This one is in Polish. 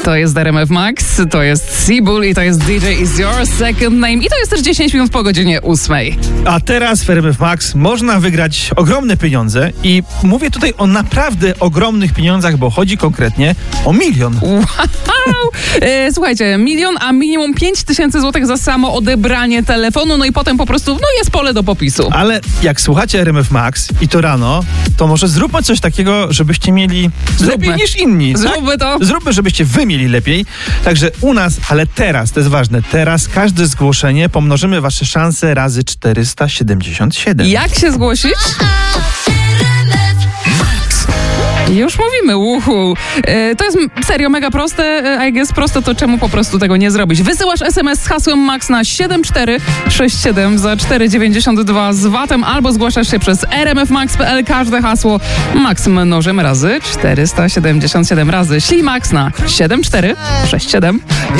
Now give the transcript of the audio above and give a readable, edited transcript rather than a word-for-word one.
To jest RMF Max, to jest Seabull i to jest DJ Is Your Second Name i to jest też 10 minut po godzinie 8. A teraz w RMF Max można wygrać ogromne pieniądze i mówię tutaj o naprawdę ogromnych pieniądzach, bo chodzi konkretnie o 1 000 000. Wow! Słuchajcie, 1 000 000, a minimum 5 000 złotych za samo odebranie telefonu, no i potem po prostu, jest pole do popisu. Ale jak słuchacie RMF Max i to rano, to może zróbmy coś takiego, żebyście mieli lepiej niż inni. Zróbmy to. Zróbmy, żebyście wy mieli lepiej. Także u nas, ale teraz, to jest ważne, teraz każde zgłoszenie pomnożymy wasze szanse razy 477. Jak się zgłosić? Już mówimy, to jest serio mega proste, I guess proste, to czemu po prostu tego nie zrobić? Wysyłasz SMS z hasłem MAX na 7467 za 4,92 z VAT-em albo zgłaszasz się przez rmfmax.pl, każde hasło MAX mnożymy razy 477 razy. Ślij MAX na 7467.